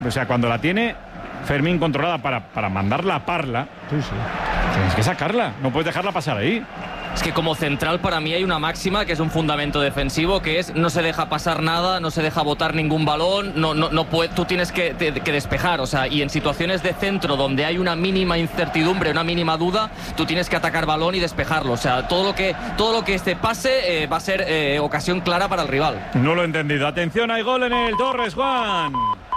O sea, cuando la tiene Fermín controlada para mandarla a Parla, tienes que sacarla, no puedes dejarla pasar ahí. Es que como central para mí hay una máxima que es un fundamento defensivo, que es no se deja pasar nada, no se deja botar ningún balón, no puede, tú tienes que despejar, o sea, y en situaciones de centro donde hay una mínima incertidumbre, una mínima duda, tú tienes que atacar balón y despejarlo, o sea, todo lo que este pase va a ser ocasión clara para el rival. No lo he entendido. Atención, hay gol en el Torres, Juan.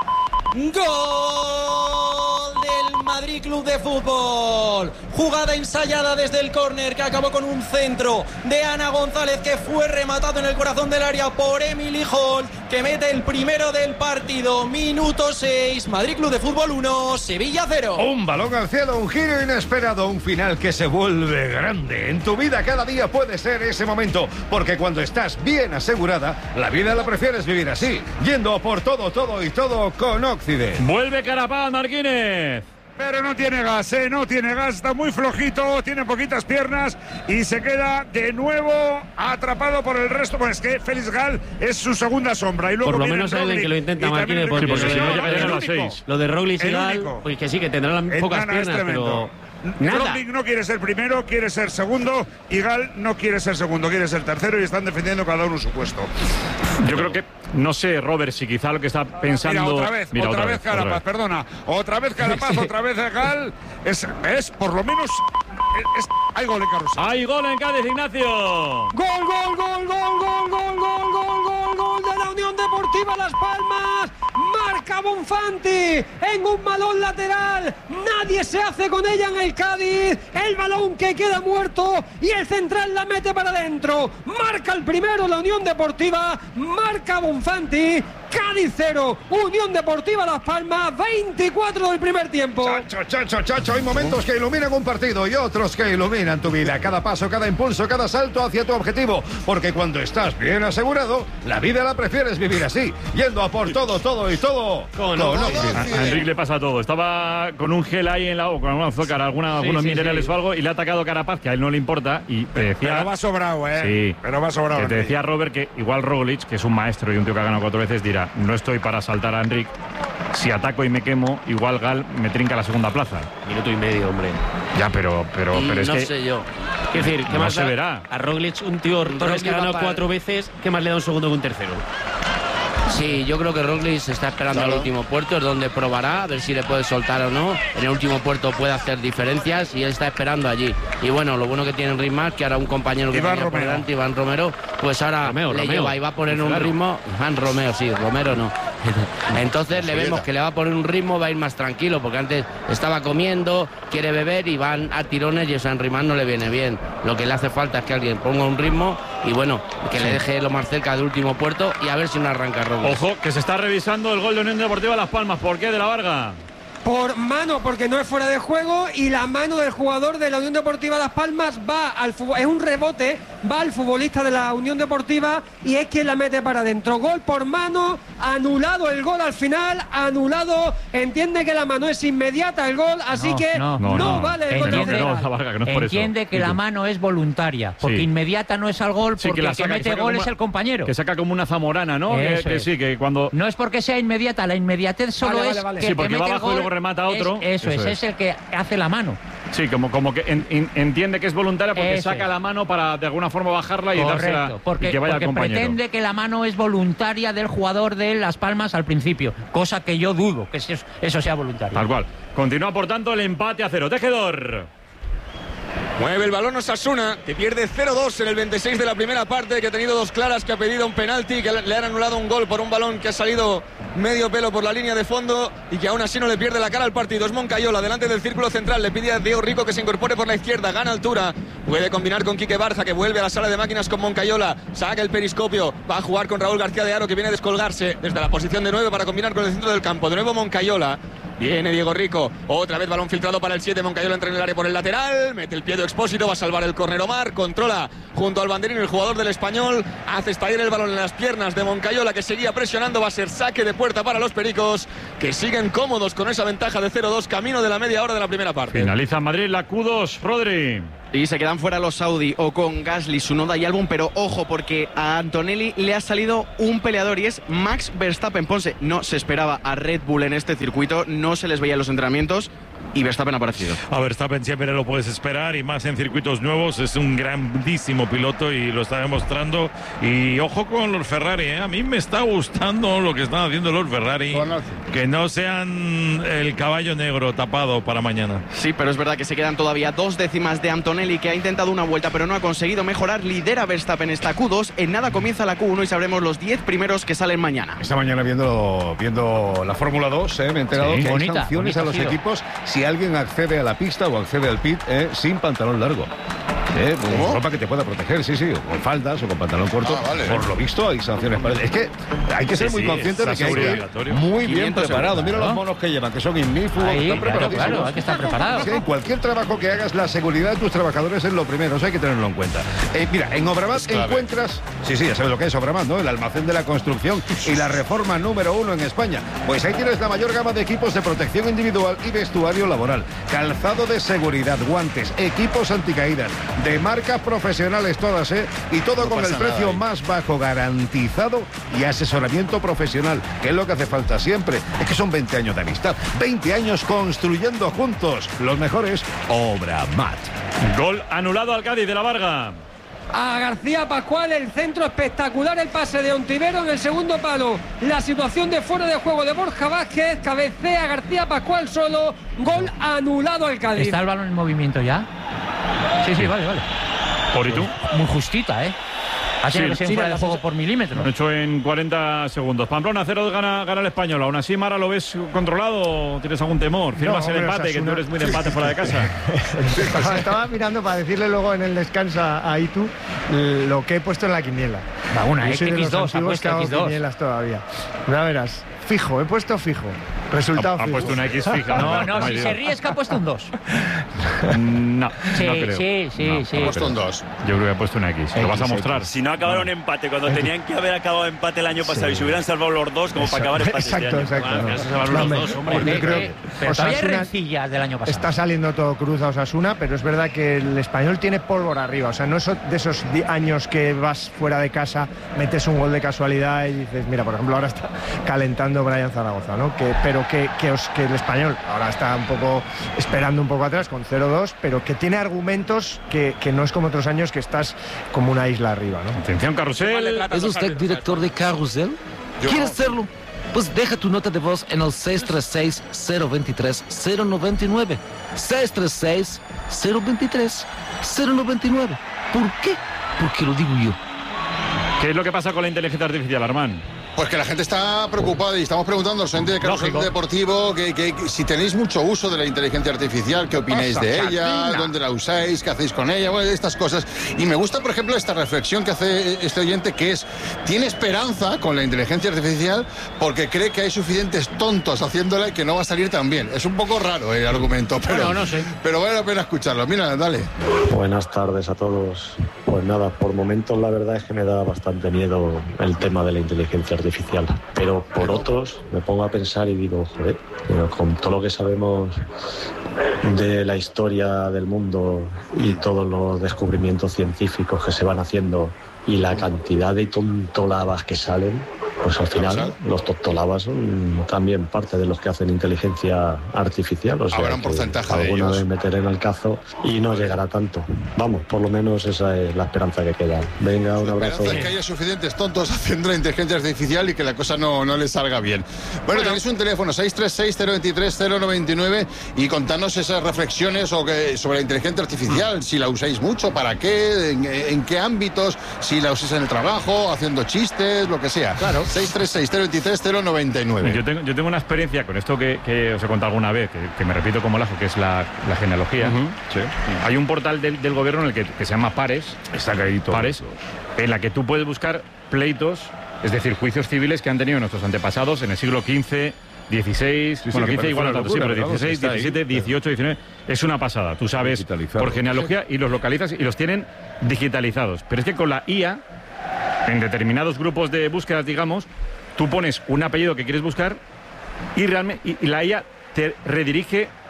¡Gol del Madrid Club de Fútbol! Jugada ensayada desde el córner que acabó con un centro de Ana González que fue rematado en el corazón del área por Emily Holt, que mete el primero del partido. Minuto 6, Madrid Club de Fútbol 1, Sevilla 0. Un balón al cielo, un giro inesperado, un final que se vuelve grande. En tu vida cada día puede ser ese momento, porque cuando estás bien asegurada, la vida la prefieres vivir así, yendo a por todo, todo y todo con Occident. Vuelve Carapaz, Marquínez. Pero no tiene gas, no tiene gas, está muy flojito, tiene poquitas piernas y se queda de nuevo atrapado por el resto. Pues que Félix Gal es su segunda sombra. Y luego por lo menos hay alguien que lo intenta, Marquínez, porque si no llegarían a las 6. Lo de Roglic y Gal, pues que sí, que tendrán las pocas piernas, pero... Roglic no quiere ser primero, quiere ser segundo, y Gal no quiere ser segundo, quiere ser tercero, y están defendiendo cada uno su puesto. Yo creo que, no sé, Robert, si quizá lo que está pensando... Mira, otra vez Carapaz, perdona. Otra vez Carapaz, otra vez Gal. Es por lo menos... hay gol en Carrusel. ¡Hay gol en Cádiz, Ignacio! ¡Gol, gol, gol, gol, gol, gol, gol, gol, gol, gol de la Unión Deportiva Las Palmas! Marca Bonfanti en un balón lateral. Nadie se hace con ella en el Cádiz. El balón que queda muerto y el central la mete para adentro. Marca el primero la Unión Deportiva. Marca Bonfanti. Cádiz 0, Unión Deportiva Las Palmas 24 del primer tiempo. Chacho, hay momentos que iluminan un partido y otros que iluminan tu vida. Cada paso, cada impulso, cada salto hacia tu objetivo. Porque cuando estás bien asegurado, la vida la prefieres vivir así, yendo a por todo, todo y todo con Occident. A Enrique le pasa todo. Estaba con un gel ahí en la boca, con alguna azúcar, algunos minerales o algo, y le ha atacado Carapaz, que a él no le importa, y te decía... Pero va sobrado, Sí, pero va sobrado. Que te decía Robert que igual Roglic, que es un maestro y un tío que ha ganado 4 veces, dirá: no estoy para saltar a Enric. Si ataco y me quemo, igual Gal me trinca la segunda plaza. Minuto y medio, hombre. Ya, pero es no que... No sé yo. Quiero decir, ¿qué no más se verá? A Roglic, un tío Torres que ha ganado 4 veces, ¿qué más le da un segundo que un tercero? Sí, yo creo que Roglic se está esperando al último puerto, es donde probará, a ver si le puede soltar o no. En el último puerto puede hacer diferencias y él está esperando allí. Y bueno, lo bueno que tiene Ritmar, que ahora un compañero que tenía por delante, Iván Romero, pues ahora le lleva y va a poner un ritmo. Iván Romero, sí, Romero no. Entonces le vemos que le va a poner un ritmo, va a ir más tranquilo, porque antes estaba comiendo, quiere beber y van a tirones y eso a Ritmar no le viene bien. Lo que le hace falta es que alguien ponga un ritmo y bueno, que le deje lo más cerca del último puerto y a ver si no arranca Roglic. Ojo, que se está revisando el gol de Unión Deportiva Las Palmas. ¿Por qué, de la Varga? Por mano, porque no es fuera de juego, y la mano del jugador de la Unión Deportiva Las Palmas va al es un rebote, va al futbolista de la Unión Deportiva y es quien la mete para adentro. Gol por mano, anulado el gol al final, anulado, entiende que la mano es inmediata el gol, así que no vale el gol. Entiende que la mano es voluntaria, porque inmediata no es al gol, porque el que mete gol es el compañero. Que saca como una zamorana, ¿no? Que sí, que cuando... No es porque sea inmediata, la inmediatez solo es que sí, porque mete va abajo y luego remata a otro. Eso es el que hace la mano. Sí, como que entiende que es voluntaria porque saca la mano para de alguna forma bajarla y dársela y que vaya al compañero. Pretende que la mano es voluntaria del jugador de Las Palmas al principio, cosa que yo dudo que eso sea voluntario. Tal cual. Continúa, por tanto, el empate a 0. Tejedor. Mueve el balón Osasuna, que pierde 0-2 en el 26 de la primera parte, que ha tenido 2 claras, que ha pedido un penalti, que le han anulado un gol por un balón que ha salido medio pelo por la línea de fondo y que aún así no le pierde la cara al partido. Es Moncayola, delante del círculo central, le pide a Diego Rico que se incorpore por la izquierda, gana altura, puede combinar con Quique Barza, que vuelve a la sala de máquinas con Moncayola, saca el periscopio, va a jugar con Raúl García de Haro, que viene a descolgarse desde la posición de 9 para combinar con el centro del campo. De nuevo Moncayola. Viene Diego Rico, otra vez balón filtrado para el 7, Moncayola entra en el área por el lateral, mete el pie de Expósito, va a salvar el córner Omar, controla junto al banderín el jugador del Español, hace estallar el balón en las piernas de Moncayola, que seguía presionando, va a ser saque de puerta para los Pericos, que siguen cómodos con esa ventaja de 0-2, camino de la media hora de la primera parte. Finaliza en Madrid la Q2, Rodri. Y se quedan fuera los Saudi, Ocon, Gasly, Tsunoda y Albon, pero ojo, porque a Antonelli le ha salido un peleador y es Max Verstappen. Ponce, no se esperaba a Red Bull en este circuito, no se les veía en los entrenamientos. Y Verstappen ha aparecido. A Verstappen siempre lo puedes esperar y más en circuitos nuevos. Es un grandísimo piloto y lo está demostrando. Y ojo con los Ferrari, ¿eh? A mí me está gustando lo que están haciendo los Ferrari. Que no sean el caballo negro tapado para mañana. Sí, pero es verdad que se quedan todavía 2 décimas de Antonelli, que ha intentado una vuelta pero no ha conseguido mejorar. Lidera Verstappen esta Q2. En nada comienza la Q1 y sabremos los 10 primeros que salen mañana. Esta mañana viendo la Fórmula 2, me he enterado que hay sanciones a los equipos si alguien accede a la pista o accede al pit sin pantalón largo. Ropa que te pueda proteger, sí, o con faldas o con pantalón corto. Vale. Por lo visto hay sanciones para... Es que hay que ser muy consciente de que hay que ir muy bien preparado. Mira los monos que llevan, que son ignífugos, están preparados. Claro, hay que estar preparados. Sí, en cualquier trabajo que hagas, la seguridad de tus trabajadores es lo primero, eso hay que tenerlo en cuenta. Mira, en Obramat encuentras... Sí, ya sabes lo que es Obramat, ¿no? El almacén de la construcción y la reforma número 1 en España. Pues ahí tienes la mayor gama de equipos de protección individual y vestuario laboral. Calzado de seguridad, guantes, equipos anticaídas, de marcas profesionales todas, y todo con el precio más bajo garantizado y asesoramiento profesional, que es lo que hace falta siempre. Es que son 20 años de amistad, 20 años construyendo juntos. Los mejores, Obramat. Gol anulado al Cádiz de la Varga. A García Pascual, el centro espectacular, el pase de Ontivero en el segundo palo, la situación de fuera de juego de Borja Vázquez, cabecea García Pascual solo, gol anulado al Cádiz. ¿Está el balón en movimiento ya? Sí, vale. ¿Por y tú? Muy justita, Ha tenido que ser fuera de juego por milímetros. Lo he hecho en 40 segundos. Pamplona 0 gana el Español. Aún así, Mara, ¿lo ves controlado o tienes algún temor? ¿Firmas el empate, que tú eres muy de empate fuera de casa? Estaba mirando para decirle luego en el descanso a Itu lo que he puesto en la quiniela. Una X2, ha puesto X2. Quinielas todavía. Ya verás. Fijo, he puesto fijo. Resultado fijo. Ha puesto una X fija. No, si se ríe es que ha puesto un 2. No creo. Sí. Ha puesto un 2. Yo creo que ha puesto una X. ¿Lo vas a mostrar? Si no acabaron empate, cuando tenían que haber acabado empate el año pasado y se hubieran salvado los dos como para acabar empate exacto. este año. Pero todavía hay rencilla del año pasado. Está saliendo todo cruz a Osasuna, pero es verdad que el Español tiene pólvora arriba. O sea, no es de esos años que vas fuera de casa, metes un gol de casualidad y dices, mira, por ejemplo, ahora está calentando Brian Zaragoza, ¿no? Pero que el Español ahora está un poco esperando un poco atrás con 0-2, pero que tiene argumentos que no es como otros años que estás como una isla arriba, ¿no? Atención, Carrusel. ¿Es usted director de Carrusel? ¿Quieres serlo? Pues deja tu nota de voz en el 636-023-099. 636-023-099. ¿Por qué? Porque lo digo yo. ¿Qué es lo que pasa con la inteligencia artificial, Armán? Pues que la gente está preocupada y estamos preguntando al oyente de Carrusel Deportivo que si tenéis mucho uso de la inteligencia artificial, qué opináis de ella, dónde la usáis, qué hacéis con ella, bueno, estas cosas. Y me gusta, por ejemplo, esta reflexión que hace este oyente, que es, tiene esperanza con la inteligencia artificial porque cree que hay suficientes tontos haciéndola y que no va a salir tan bien. Es un poco raro el argumento, pero, no sé. Pero vale la pena escucharlo. Mira, dale. Buenas tardes a todos. Pues nada, por momentos la verdad es que me da bastante miedo el tema de la inteligencia artificial, pero por otros me pongo a pensar y digo, joder, pero con todo lo que sabemos de la historia del mundo y todos los descubrimientos científicos que se van haciendo y la cantidad de tontolabas que salen, pues al final los tontolabas son también parte de los que hacen inteligencia artificial. O sea, habrá un porcentaje de alguna ellos. vez meteré en el cazo y no llegará tanto. Vamos, por lo menos esa es la esperanza que queda. Venga, un abrazo. La esperanza es que haya suficientes tontos haciendo la inteligencia artificial y que la cosa no les salga bien. Bueno, tenéis un teléfono 636-023-099 y contadnos esas reflexiones sobre la inteligencia artificial, si la usáis mucho, para qué, en qué ámbitos, si la usáis en el trabajo, haciendo chistes, lo que sea. Claro. 636-023-099. Yo tengo una experiencia con esto que os he contado alguna vez, que me repito como lazo, que es la genealogía. Sí. Hay un portal del gobierno en el que se llama Pares. Está caído. Pares, en la que tú puedes buscar pleitos, es decir, juicios civiles que han tenido nuestros antepasados en el siglo XV, XVI, bueno, XV igual no tanto, sí, pero XVI, XVII, XVIII, XIX, es una pasada. Tú sabes por genealogía y los localizas y los tienen digitalizados. Pero es que con la IA, en determinados grupos de búsquedas, digamos, tú pones un apellido que quieres buscar y realmente y la IA te redirige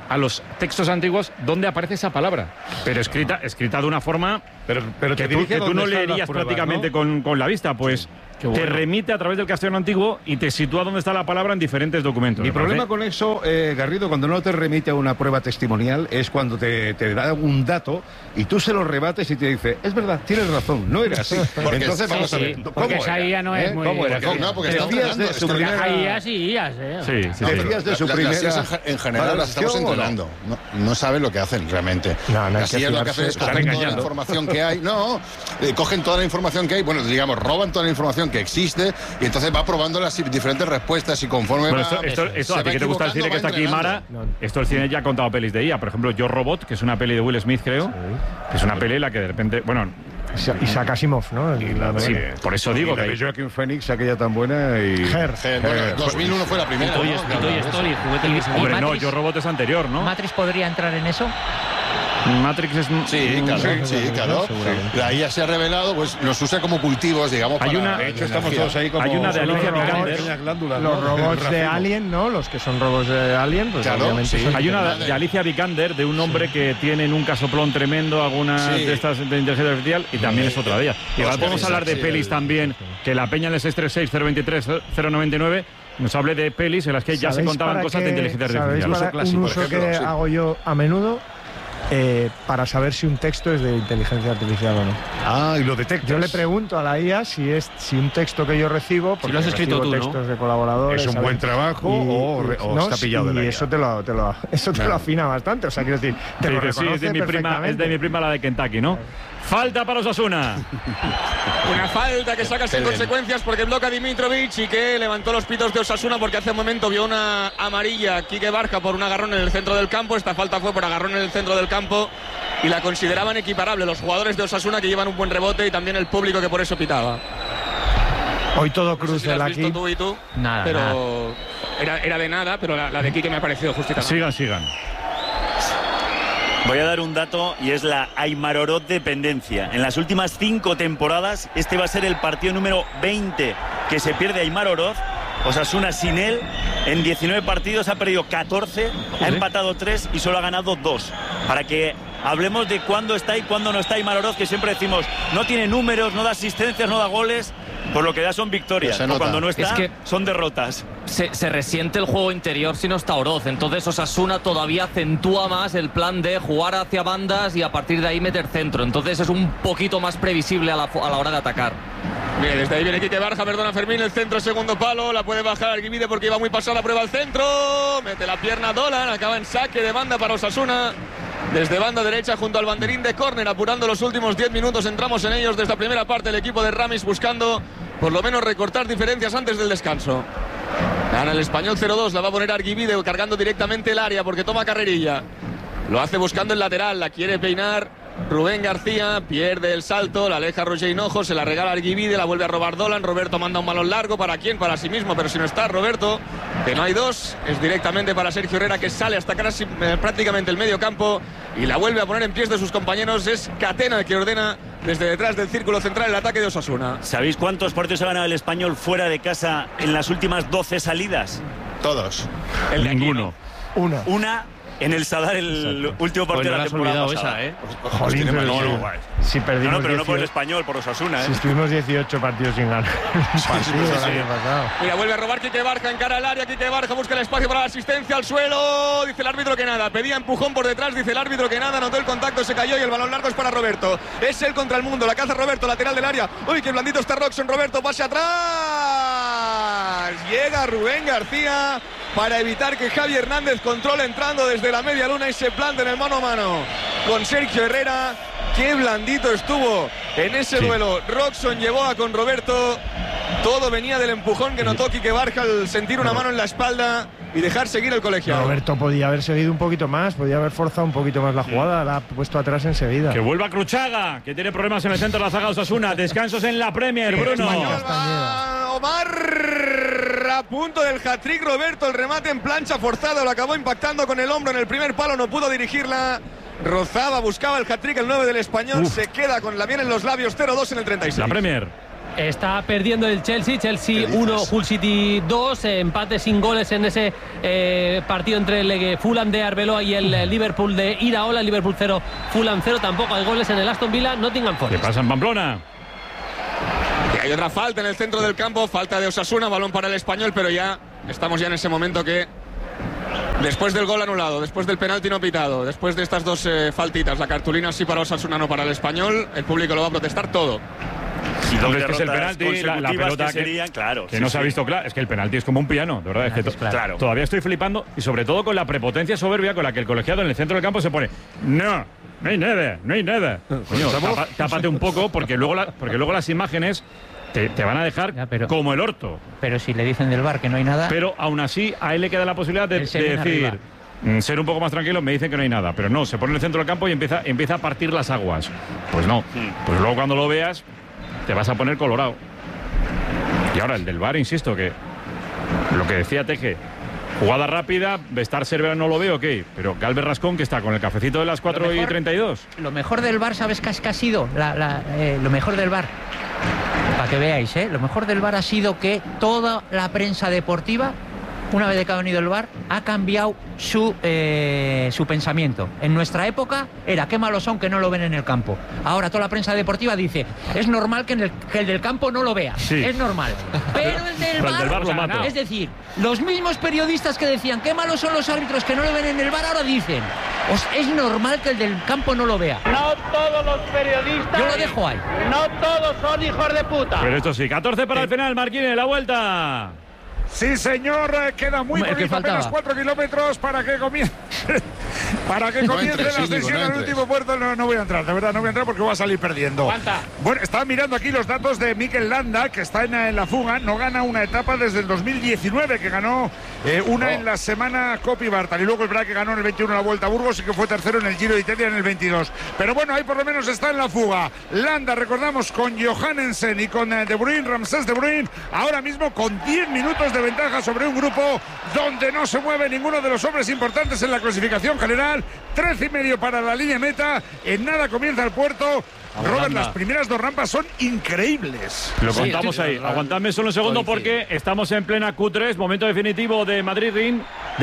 a los textos antiguos dónde aparece esa palabra, pero escrita de una forma pero que te tú no leerías pruebas, prácticamente, ¿no? con la vista, pues te remite a través del castellano antiguo y te sitúa dónde está la palabra en diferentes documentos. Mi problema con eso, Garrido, cuando no te remite a una prueba testimonial, es cuando te da un dato y tú se lo rebates y te dice, es verdad, tienes razón, no era así. Entonces vamos a ver, ¿cómo porque esa IA no es muy... ¿Cómo era? No, porque decías de su primera... Hay IAs y IAs, Decías de su primera... Las IAs en general las estamos entrenando. No saben lo que hacen realmente. Las IAs lo que hacen es coger toda la información que hay. No, cogen toda la información que hay, bueno, digamos, roban toda la información que existe y entonces va probando las diferentes respuestas y conforme bueno, esto a ti que te gusta el cine que está aquí, Mara, esto el cine ya ha contado pelis de IA. Por ejemplo, Yo Robot, que es una peli de Will Smith, creo, que es una peli en la que de repente, bueno... Isaac Asimov, ¿no? Sí, por eso digo que de Joaquin Phoenix, aquella tan buena y... Bueno, 2001 fue la primera. Toy Story, juguete. Hombre, no, Yo Robot es anterior, ¿no? ¿Matrix podría entrar en eso? Matrix es... Sí, claro. La IA se ha revelado, pues los usa como cultivos, digamos. Hay una, de hecho, estamos todos ahí como... Hay una de Alicia Vikander. Los robots de Alien, ¿no? Los que son robots de Alien, pues claro, obviamente son... Hay una de Alicia Vikander, de un hombre que tiene un casoplón tremendo, algunas de estas de inteligencia artificial, y también es otra de ellas. Y ahora podemos hablar de pelis también, que la peña en el 636-023-099 nos hable de pelis en las que ya se contaban cosas de inteligencia artificial. ¿Sabéis un uso que hago yo a menudo? Para saber si un texto es de inteligencia artificial o no. Ah, y lo detectas. Yo le pregunto a la IA si un texto que yo recibo, porque si lo has escrito tú, textos de colaboradores, ¿es un buen trabajo o está pillado de la IA? Eso te lo afina bastante. O sea, quiero decir, te lo reconoce es de mi prima la de Kentucky, ¿no? Falta para Osasuna. Una falta que saca sin consecuencias porque bloca Dimitrovic y que levantó los pitos de Osasuna porque hace un momento vio una amarilla Quique Barja por un agarrón en el centro del campo. Esta falta fue por agarrón en el centro del campo y la consideraban equiparable los jugadores de Osasuna, que llevan un buen rebote, y también el público que por eso pitaba. Hoy todo cruce no sé si aquí. Tú y tú, nada, pero nada. Era de nada, pero la de Quique me ha parecido justamente. Sigan. Voy a dar un dato y es la Aimar Oroz dependencia. En las últimas 5 temporadas, este va a ser el partido número 20 que se pierde Aimar Oroz. Osasuna sin él, en 19 partidos ha perdido 14, ha empatado 3 y solo ha ganado 2. Para que hablemos de cuándo está y cuándo no está Aimar Oroz, que siempre decimos, no tiene números, no da asistencias, no da goles, por lo que da son victorias. O cuando no está, son derrotas. Se resiente el juego interior si no está Oroz. Entonces Osasuna todavía acentúa más el plan de jugar hacia bandas y a partir de ahí meter centro. Entonces es un poquito más previsible a la hora de atacar. Bien, desde ahí viene Quique Barja, perdona Fermín, el centro, segundo palo, la puede bajar Arguibide porque iba muy pasada, prueba al centro, mete la pierna Dolan, acaba en saque de banda para Osasuna. Desde banda derecha junto al banderín de córner, apurando los últimos 10 minutos, entramos en ellos desde la primera parte, el equipo de Ramis buscando por lo menos recortar diferencias antes del descanso. Gana el Español 0-2, la va a poner Arguibide cargando directamente el área porque toma carrerilla. Lo hace buscando el lateral, la quiere peinar Rubén García, pierde el salto, la aleja Roger Hinojo, se la regala Arguibide, la vuelve a robar Dolan. Roberto manda un balón largo, ¿para quién? Para sí mismo, pero si no está Roberto, que no hay dos, es directamente para Sergio Herrera, que sale hasta casi prácticamente el medio campo y la vuelve a poner en pies de sus compañeros. Es Catena el que ordena desde detrás del círculo central el ataque de Osasuna. ¿Sabéis cuántos partidos ha ganado el Español fuera de casa en las últimas 12 salidas? Todos. Ninguno. Una en el Sadar, el último partido de la temporada pasada. Jolín, si perdimos no, pero no por el Español, por Osasuna. Si estuvimos 18 partidos sin ganar. Mira, vuelve a robar Quique Barja, encara al área, Quique Barja busca el espacio para la asistencia al suelo, dice el árbitro que nada, pedía empujón por detrás, dice el árbitro que nada, notó el contacto, se cayó y el balón largo es para Roberto. Es él contra el mundo, la caza Roberto, lateral del área. Uy, qué blandito está Roxon, Roberto, pase atrás. Llega Rubén García para evitar que Javi Hernández controle entrando desde la media luna y se plante en el mano a mano con Sergio Herrera. Qué blandito estuvo en ese duelo Roxon Yeboah con Roberto. Todo venía del empujón que notó Quique Barja al sentir una mano en la espalda y dejar seguir el colegiado. Roberto podía haber seguido un poquito más, podía haber forzado un poquito más la jugada, la ha puesto atrás enseguida. Que vuelva Cruchaga, que tiene problemas en el centro de la zaga de Osasuna. Descansos en la Premier, Bruno. Omar a punto del hat-trick, Roberto, el remate en plancha forzado, lo acabó impactando con el hombro en el primer palo, no pudo dirigirla. Rozaba, buscaba el hat-trick, el 9 del Español, se queda con la miel en los labios, 0-2 en el 36. La Premier. Está perdiendo el Chelsea 1, Hull City 2, empate sin goles en ese partido entre el Fulham de Arbeloa y el Liverpool de Iraola. Liverpool 0, Fulham 0, tampoco hay goles en el Aston Villa, Nottingham Forest. ¿Qué pasa en Pamplona? Y hay otra falta en el centro del campo, falta de Osasuna, balón para el Español, pero ya estamos en ese momento que después del gol anulado, después del penalti no pitado, después de estas dos faltitas, la cartulina sí para Osasuna, no para el Español, el público lo va a protestar todo. Si no es que es el penalti, la pelota serían, claro, que no se ha visto claro. Es que el penalti es como un piano, de verdad. Es que claro. Todavía estoy flipando y sobre todo con la prepotencia soberbia con la que el colegiado en el centro del campo se pone. No hay nada. Coño, tápate un poco porque luego las imágenes te van a dejar como el orto. Pero si le dicen del VAR que no hay nada. Pero aún así a él le queda la posibilidad de decir. Ser un poco más tranquilo, me dicen que no hay nada. Pero no, se pone en el centro del campo y empieza a partir las aguas. Pues no. Pues luego cuando lo veas te vas a poner colorado. Y ahora el del VAR, insisto, que lo que decía Teje, jugada rápida, Bestar Cervera no lo veo, ok, pero Galvez Rascón, que está con el cafecito de las 4:32. Lo mejor del VAR, ¿sabes qué ha sido? Lo mejor del VAR, para que veáis, lo mejor del VAR ha sido que toda la prensa deportiva, una vez que ha venido el VAR, ha cambiado su pensamiento. En nuestra época era qué malos son que no lo ven en el campo. Ahora toda la prensa deportiva dice es normal que el del campo no lo vea. Sí. Es normal. Pero el del VAR lo mata. Es decir, los mismos periodistas que decían qué malos son los árbitros que no lo ven en el VAR, ahora dicen es normal que el del campo no lo vea. No todos los periodistas. Yo lo dejo ahí. No todos son hijos de puta. Pero esto sí, 14 para el final, Marquínez, la vuelta. Sí, señor, queda muy poquito, apenas 4 kilómetros para que comience. Para que comience la sesión al último puerto. No voy a entrar, de verdad, no voy a entrar porque voy a salir perdiendo. ¿Cuánta? Bueno, estaba mirando aquí los datos de Mikel Landa, que está en la fuga. No gana una etapa desde el 2019, que ganó una en la semana Coppi Bartal. Y luego el Braque ganó en el 21 la Vuelta a Burgos y que fue tercero en el Giro de Italia en el 22. Pero bueno, ahí por lo menos está en la fuga. Landa, recordamos, con Johannesen y con De Bruyne, Ramsés De Bruyne, ahora mismo con 10 minutos de ventaja sobre un grupo donde no se mueve ninguno de los hombres importantes en la clasificación general. 13,5 para la línea meta. En nada comienza el puerto. Robert, las primeras dos rampas son increíbles. Lo contamos ahí. Aguantadme solo un segundo porque estamos en plena Q3, momento definitivo de Madrid.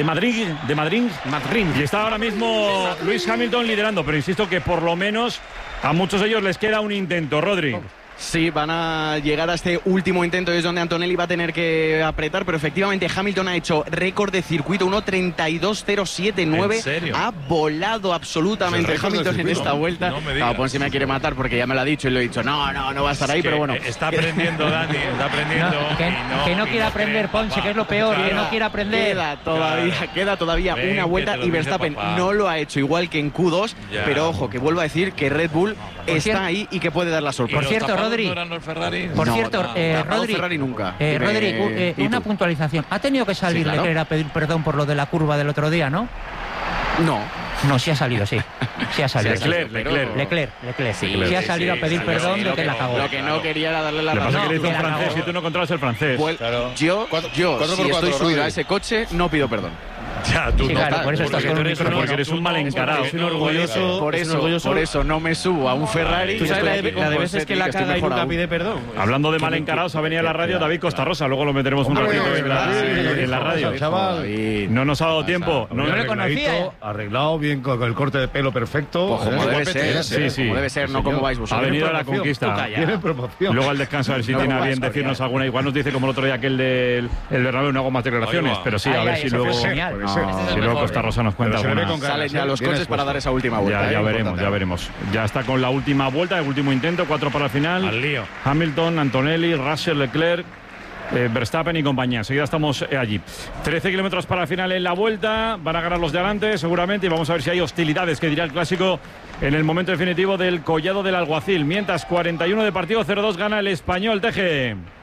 Y está ahora mismo Lewis Hamilton liderando, pero insisto que por lo menos a muchos de ellos les queda un intento. Rodri. Sí, van a llegar a este último intento, es donde Antonelli va a tener que apretar, pero efectivamente Hamilton ha hecho récord de circuito, 1:32.079. ¿En serio? Ha volado absolutamente Hamilton en esta vuelta. No me digas. Pues si me quiere matar porque ya me lo ha dicho y lo he dicho. No va a estar ahí, pero bueno. Está aprendiendo, Dani, está aprendiendo. Que no quiere aprender, Ponce, que es lo peor, que no quiere aprender. Queda todavía una vuelta y Verstappen no lo ha hecho igual que en Q2, pero ojo, que vuelvo a decir que Red Bull está ahí y que puede dar la sorpresa. Por cierto, Rodri. Rodri, Ferrari nunca. Rodri, una puntualización. ¿Ha tenido que salir Leclerc a pedir perdón por lo de la curva del otro día, no? No, sí ha salido, sí. Sí ha salido. Leclerc. Sí ha salido a pedir perdón de que la cagó. Lo que no quería era darle la razón. Lo que pasa es que le hizo un francés y tú no controlas el francés. Yo, si estoy subido a ese coche, no pido perdón. Ya, tú sí, no. Claro, por eso estás con un micrófono. Porque eres un mal encarado. Es un orgulloso. Por eso no me subo a un Ferrari. Tú sabes la de veces que la caga y nunca pide perdón. Hablando de mal encarados, ha venido a la radio David Costarrosa. Luego lo meteremos un ratito en la radio. No nos ha dado tiempo. No le conocía. Arreglado bien con el corte de pelo perfecto. Como debe ser. Sí. Como debe ser, no como vais vosotros. Ha venido a la conquista. Tiene promoción. Luego al descanso a ver si tiene a bien decirnos alguna. Igual nos dice como el otro día aquel del Bernabéu, no hago más declaraciones. Pero sí, a ver si luego Costa Rosa nos cuenta alguna. Salen ya los coches para dar esa última vuelta. Ya veremos. Ya está con la última vuelta, el último intento, 4 para el final. Al lío. Hamilton, Antonelli, Russell, Leclerc, Verstappen y compañía. Enseguida estamos allí. 13 kilómetros para el final en la vuelta. Van a ganar los de adelante seguramente y vamos a ver si hay hostilidades, que dirá el clásico en el momento definitivo del Collado del Alguacil. Mientras 41 de partido, 0-2 gana el Español. Teje.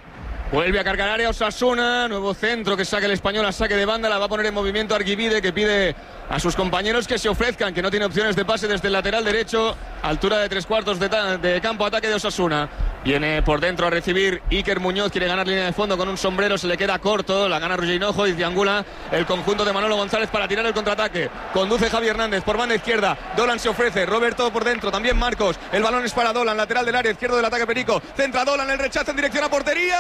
Vuelve a cargar área Osasuna, nuevo centro que saca el español a saque de banda, la va a poner en movimiento Argivide, que pide a sus compañeros que se ofrezcan, que no tiene opciones de pase desde el lateral derecho, altura de 3/4 de campo, ataque de Osasuna. Viene por dentro a recibir Iker Muñoz, quiere ganar línea de fondo con un sombrero, se le queda corto, la gana Roger Hinojo y triangula el conjunto de Manolo González para tirar el contraataque. Conduce Javi Hernández por banda izquierda, Dolan se ofrece, Roberto por dentro, también Marcos, el balón es para Dolan, lateral del área izquierdo del ataque Perico, centra Dolan, el rechazo en dirección a portería,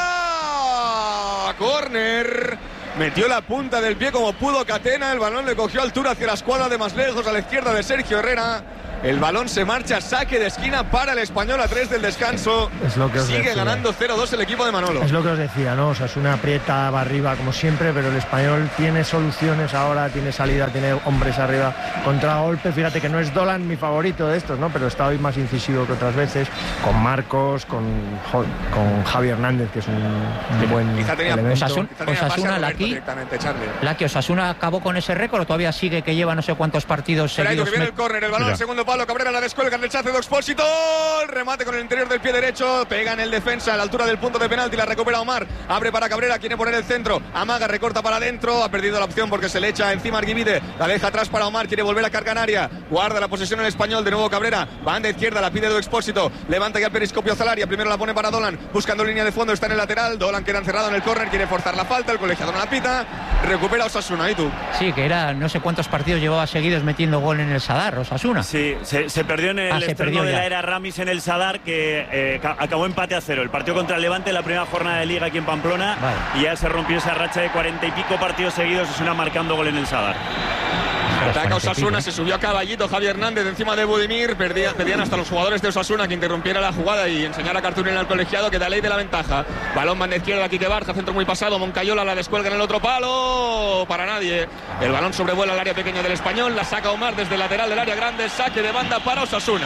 córner. Metió la punta del pie como pudo Catena, el balón le cogió altura hacia la escuadra de más lejos, a la izquierda de Sergio Herrera. El balón se marcha, saque de esquina para el español a 3 del descanso. Es lo que os Sigue decía. Ganando 0-2 el equipo de Manolo. Es lo que os decía, ¿no? Osasuna aprieta, va arriba como siempre, pero el español tiene soluciones ahora, tiene salida, tiene hombres arriba. Contragolpe, fíjate que no es Dolan mi favorito de estos, ¿no? Pero está hoy más incisivo que otras veces, con Marcos, con Javi Hernández, que es un buen elemento. Osasuna, Laki, Osasuna acabó con ese récord, todavía sigue que lleva no sé cuántos partidos seguidos. Que viene el córner, el balón al segundo palo, Cabrera la descuelga, el rechace de Expósito, el remate con el interior del pie derecho, pega en el defensa a la altura del punto de penalti, la recupera Omar, abre para Cabrera, quiere poner el centro, amaga, recorta para adentro, ha perdido la opción porque se le echa encima Argivide, la deja atrás para Omar, quiere volver a cargar área, guarda la posesión el español, de nuevo Cabrera, banda izquierda, la pide de Expósito, levanta ya el periscopio Zalaria, primero la pone para Dolan, buscando línea de fondo, está en el lateral, Dolan queda encerrado en el córner, quiere forzar la falta, el colegiado no la pita, recupera Osasuna, ¿y tú? Sí, que era no sé cuántos partidos llevaba seguidos metiendo gol en el Sadar, Osasuna. Sí, se perdió en el estreno de la era Ramis en el Sadar, que acabó empate a 0. El partido contra el Levante en la primera jornada de Liga aquí en Pamplona, y ya se rompió esa racha de 40 y pico partidos seguidos, Osasuna marcando gol en el Sadar. Ataca Osasuna, se subió a caballito Javi Hernández encima de Budimir, pedían hasta los jugadores de Osasuna que interrumpiera la jugada y enseñara a Cartulina al colegiado que da ley de la ventaja. Balón banda izquierda, Quique Barja, centro muy pasado, Moncayola la descuelga en el otro palo, para nadie. El balón sobrevuela el área pequeña del español, la saca Omar desde el lateral del área grande, saque de banda para Osasuna.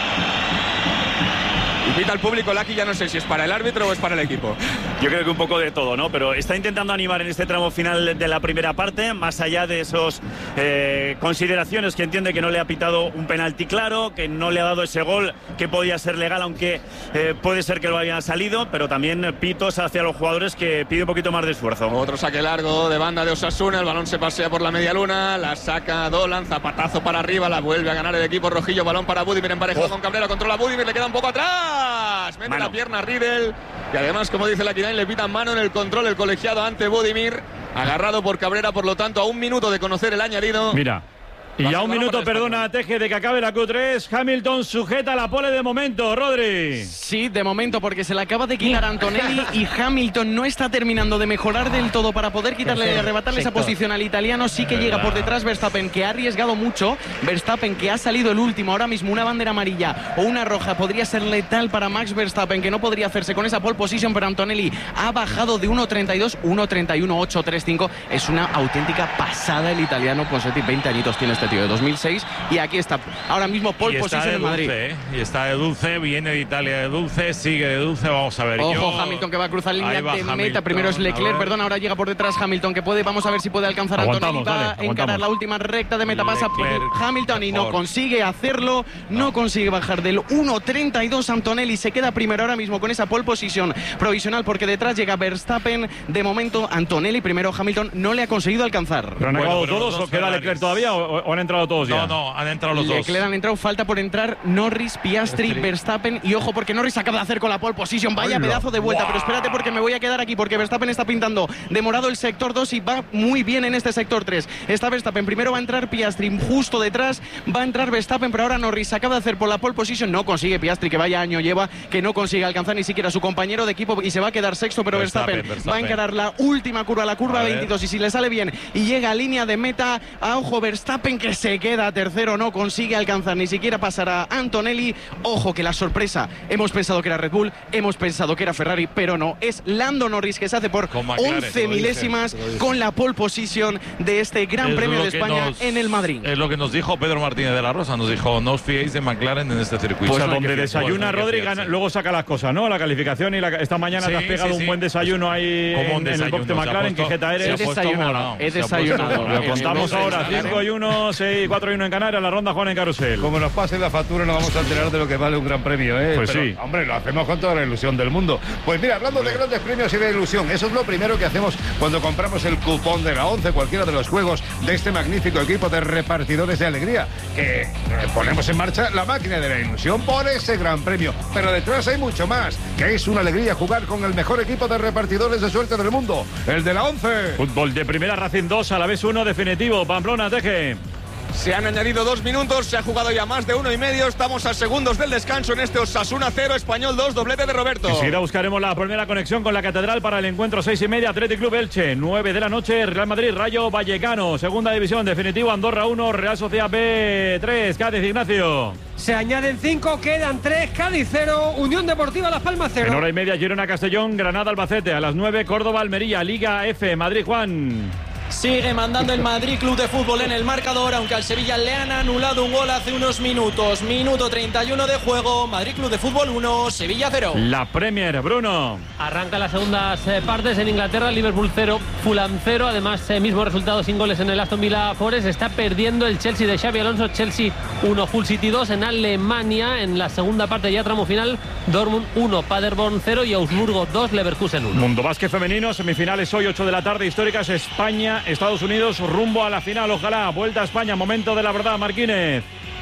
Y pita al público, Laki, ya no sé si es para el árbitro o es para el equipo. Yo creo que un poco de todo, ¿no? Pero está intentando animar en este tramo final de la primera parte, más allá de esos consideraciones que entiende que no le ha pitado un penalti claro, que no le ha dado ese gol que podía ser legal, aunque puede ser que lo haya salido, pero también pitos hacia los jugadores que pide un poquito más de esfuerzo. Otro saque largo de banda de Osasuna, el balón se pasea por la media luna, la saca Dolan, zapatazo para arriba, la vuelve a ganar el equipo rojillo, balón para Budimir emparejado con Cabrera, controla Budimir, le queda un poco atrás, mete la pierna Riedel, y además, como dice la Quinain, le pitan mano en el control el colegiado ante Budimir, agarrado por Cabrera, por lo tanto a un minuto de conocer el añadido. Mira, y ya un minuto, perdona, Teje, de que acabe la Q3. Hamilton sujeta la pole de momento, Rodri. Sí, de momento, porque se le acaba de quitar a Antonelli y Hamilton no está terminando de mejorar del todo para poder quitarle y arrebatarle esa posición al italiano. Sí que llega por detrás Verstappen, que ha arriesgado mucho. Verstappen, que ha salido el último. Ahora mismo una bandera amarilla o una roja podría ser letal para Max Verstappen, que no podría hacerse con esa pole position, pero Antonelli ha bajado de 1.32, 1.31, 8.35. Es una auténtica pasada el italiano. Ponseti, 20 añitos tiene este tío, de 2006, y aquí está ahora mismo pole position en Madrid. Y está de dulce, viene de Italia de dulce, sigue de dulce, vamos a ver. Ojo, Hamilton, que va a cruzar línea de meta, primero es Leclerc, perdón, ahora llega por detrás Hamilton, que puede, vamos a ver si puede alcanzar a Antonelli, va a encarar la última recta de meta, pasa por Hamilton y no consigue hacerlo, no consigue bajar del 1.32. Antonelli se queda primero ahora mismo con esa pole position provisional, porque detrás llega Verstappen. De momento Antonelli primero, Hamilton no le ha conseguido alcanzar. ¿Pero han acabado todos o queda Leclerc todavía o han entrado todos ya? No, han entrado los dos. Leclerc han entrado, falta por entrar Norris, Piastri, Verstappen, y ojo porque Norris acaba de hacer con la pole position, vaya pedazo de vuelta, pero espérate porque me voy a quedar aquí porque Verstappen está pintando de morado el sector 2 y va muy bien en este sector 3. Está Verstappen, primero va a entrar Piastri, justo detrás va a entrar Verstappen, pero ahora Norris acaba de hacer por la pole position, no consigue Piastri, que vaya año lleva, que no consigue alcanzar ni siquiera a su compañero de equipo y se va a quedar sexto, pero Verstappen va a encarar la última curva, la curva 22, y si le sale bien y llega a línea de meta, a ojo Verstappen, que se queda tercero, no consigue alcanzar ni siquiera pasar a Antonelli. Ojo que la sorpresa, hemos pensado que era Red Bull, hemos pensado que era Ferrari, pero no, es Lando Norris, que se hace por 11 milésimas con la pole position de este Gran Premio de España en el Madrid. Es lo que nos dijo Pedro Martínez de la Rosa, nos dijo, no os fiéis de McLaren en este circuito. Pues donde desayuna Rodri, luego saca las cosas, ¿no? La calificación y esta mañana te has pegado un buen desayuno ahí en el box de McLaren, que jeta eres. He desayunado. Lo contamos ahora, 5 y 1, 4:01 en Canarias, la ronda Juan en Carrusel. Como nos pase la factura, nos vamos a enterar de lo que vale un gran premio, ¿eh? Pues pero, sí. Hombre, lo hacemos con toda la ilusión del mundo. Pues mira, hablando de grandes premios y de ilusión, eso es lo primero que hacemos cuando compramos el cupón de la 11, cualquiera de los juegos de este magnífico equipo de repartidores de alegría, que ponemos en marcha la máquina de la ilusión por ese gran premio. Pero detrás hay mucho más, que es una alegría jugar con el mejor equipo de repartidores de suerte del mundo, el de la 11. Fútbol de primera, Racing 2, Alavés 1, definitivo. Pamplona, Teje. Se han añadido 2 minutos, se ha jugado ya más de 1,5. Estamos a segundos del descanso en este Osasuna 0, Español 2, doblete de Roberto. Enseguida buscaremos la primera conexión con la Catedral para el encuentro 6:30, Athletic Club Elche, 9 de la noche, Real Madrid, Rayo Vallecano, segunda división, definitivo, Andorra 1, Real Sociedad B 3, Cádiz, Ignacio. Se añaden 5, quedan 3, Cádiz 0, Unión Deportiva Las Palmas 0. En hora y media, Girona Castellón, Granada Albacete, a las 9, Córdoba Almería, Liga F, Madrid Juan. Sigue mandando el Madrid Club de Fútbol en el marcador, aunque al Sevilla le han anulado un gol hace unos minutos. Minuto 31 de juego, Madrid Club de Fútbol 1, Sevilla 0. La Premier, Bruno. Arranca las segundas partes en Inglaterra, Liverpool 0, Fulham 0. Además, mismo resultado sin goles en el Aston Villa Forest. Está perdiendo el Chelsea de Xabi Alonso, Chelsea 1, Hull City 2. En Alemania, en la segunda parte ya tramo final, Dortmund 1, Paderborn 0 y Augsburgo 2, Leverkusen 1. Mundo Básquet femenino, semifinales hoy 8 de la tarde, históricas, España, Estados Unidos, rumbo a la final, ojalá. Vuelta a España, momento de la verdad, Marquínez.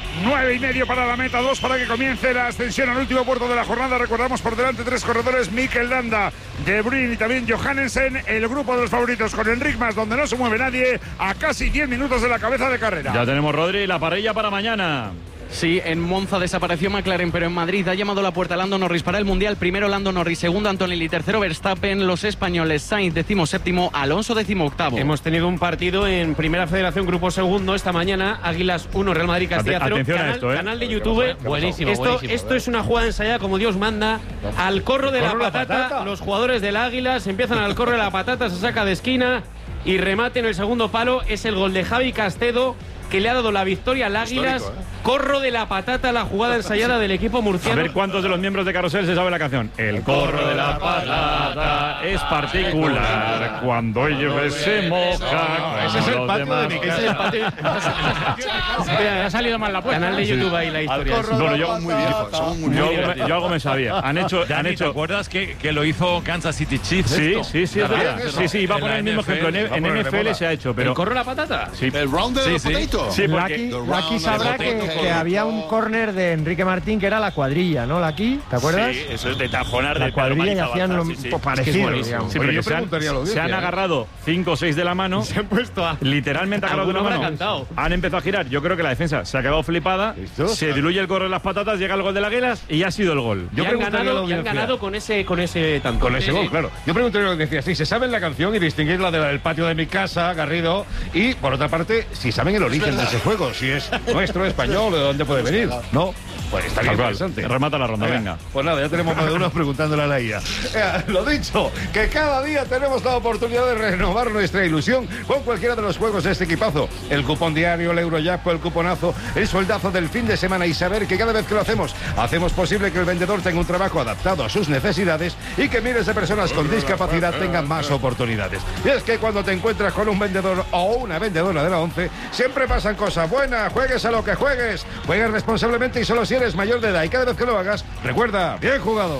9:30 para la meta, 2 para que comience la ascensión al último puerto de la jornada. Recordamos por delante 3 corredores, Mikel Landa, De Bruyne y también Johannesen. El grupo de los favoritos con Enric Mas, donde no se mueve nadie, a casi 10 minutos de la cabeza de carrera. Ya tenemos, Rodri, y la parrilla para mañana. Sí, en Monza desapareció McLaren, pero en Madrid ha llamado a la puerta Lando Norris para el Mundial. Primero Lando Norris, segundo Antonelli, tercero Verstappen. Los españoles, Sainz 17º, Alonso 18º. Hemos tenido un partido en Primera Federación, grupo segundo, esta mañana. Águilas 1, Real Madrid Castilla 0. Atención a esto, Canal de YouTube. Buenísimo, Esto es una jugada ensayada como Dios manda. Al corro de la patata, los jugadores del Águilas empiezan al corro de la patata, se saca de esquina y remate en el segundo palo. Es el gol de Javi Castedo, que le ha dado la victoria al Águilas. Corro de la patata, la jugada ensayada del equipo murciano. A ver cuántos de los miembros de Carrusel se sabe la canción. El corro de la patata es particular cuando ellos se mojan. Ese es el patio de mi casa. Ha salido mal la puesta. Canal de YouTube ahí la historia. Bueno, yo algo me sabía. Han hecho. ¿Te acuerdas que lo hizo Kansas City Chiefs? Sí, iba a poner el mismo ejemplo. En NFL se ha hecho, pero. ¿El corro de la patata? Sí. El round de potato. Sí, porque Lucky sabrá que había un córner de Enrique Martín que era la cuadrilla, ¿no? Lucky, ¿te acuerdas? Sí, eso es de tajonar la del cuadrilla y hacían lo parecido. Sí, pero se han agarrado 5 o 6 de la mano. Se han puesto a. Literalmente agarrado de una mano. Han empezado a girar. Yo creo que la defensa se ha quedado flipada. Se diluye el corro de las patatas, llega el gol de las Águilas y ya ha sido el gol. Y han ganado con ese tanto. Con ese gol, claro. Yo preguntaría lo que decía. Sí, se sabe la canción y distinguir la del patio de mi casa, Garrido. Y por otra parte, si saben el origen de ese juego, si es nuestro, español, o de dónde puede venir. ¿No? Pues estaría interesante. Remata la ronda, venga. Pues nada, ya tenemos más de uno preguntándole a la IA. Lo dicho, que cada día tenemos la oportunidad de renovar nuestra ilusión con cualquiera de los juegos de este equipazo. El cupón diario, el Eurojackpot, el cuponazo, el sueldazo del fin de semana, y saber que cada vez que lo hacemos posible que el vendedor tenga un trabajo adaptado a sus necesidades y que miles de personas con discapacidad tengan más oportunidades. Y es que cuando te encuentras con un vendedor o una vendedora de la 11, siempre pasan cosas buenas. Juegues a lo que juegues, juegues responsablemente y solo si eres mayor de edad, y cada vez que lo hagas, recuerda, bien jugado.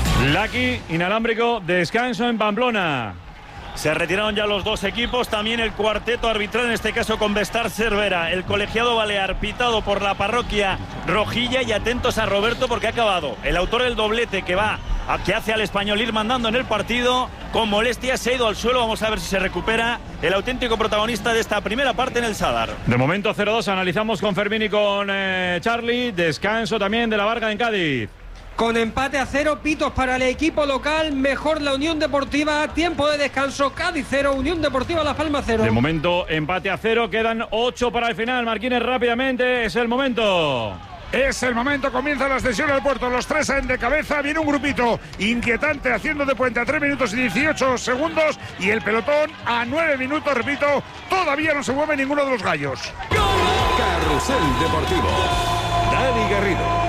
Lucky, inalámbrico, descanso en Pamplona. Se retiraron ya los dos equipos, también el cuarteto arbitral, en este caso con Vestar Cervera, el colegiado balear pitado por la parroquia rojilla, y atentos a Roberto porque ha acabado. El autor del doblete que hace al Español ir mandando en el partido, con molestia se ha ido al suelo. Vamos a ver si se recupera el auténtico protagonista de esta primera parte en el Sadar. De momento 0-2, analizamos con Fermín y con Charlie. Descanso también de la Varga en Cádiz. Con empate a 0, pitos para el equipo local, mejor la Unión Deportiva, tiempo de descanso, Cádiz 0, Unión Deportiva Las Palmas 0. De momento empate a 0, quedan 8 para el final. Marquínez, rápidamente, es el momento. Es el momento, comienza la ascensión al puerto, los 3 salen de cabeza, viene un grupito inquietante haciendo de puente a 3 minutos y 18 segundos y el pelotón a 9 minutos, repito, todavía no se mueve ninguno de los gallos. Carrusel Deportivo. Dani Garrido.